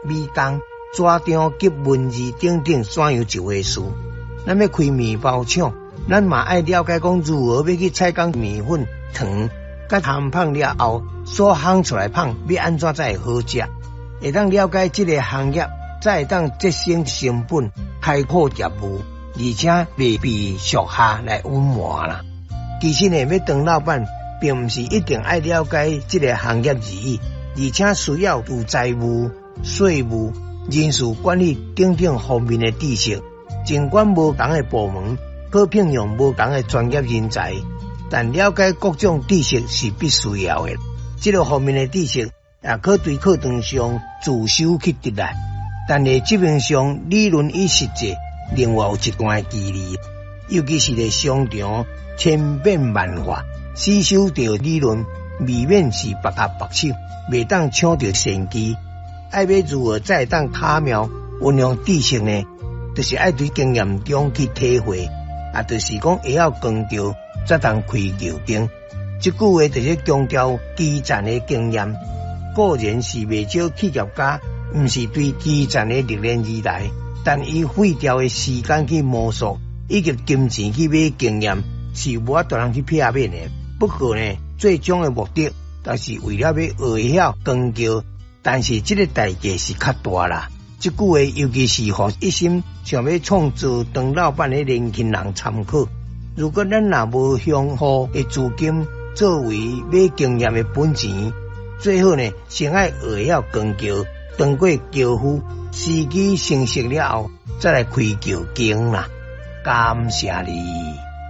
米工、纸张及文字等等怎样一回事。咱要开面包厂，咱嘛爱了解讲如何要去采购面粉、糖，甲烘香了后所烘出来香要安怎才会好食。会当了解这个行业，才会当节省成本，开阔业务，而且袂被俗下来隐瞒啦。其实呢，要当老板，并不是一定爱了解这个行业而已，而且需要有财务、税务、人事管理等等方面的知识。尽管无同的部门可聘用无同的专业人才，但了解各种知识是必须要的。这个方面的知识也可对课堂上自修去得来，但在执行上理论与实际另外有一段距离。尤其是在商场千变万化，吸收到理论未免是白搭白手，未当抢到先机。爱要如何才会当巧妙运用知识呢？就是爱对经验中去体会，就是讲会晓扛着才当开球场。这句话就是强调基层的经验。固然是未少企业家不是对基层的历练而来，但伊费掉的时间去摸索，以及金钱去买经验，是无法度人去避免的。不过呢，最终的目的，就是为了要学晓扛球，但是这个代价是较大啦。这句话尤其是予一心想要创造当老板的年轻人参考。如果咱若无雄厚的资金作为买经验的本钱，最好呢，先爱学晓扛球，当过球夫，时机成熟了后，再来开球经啦。感谢你。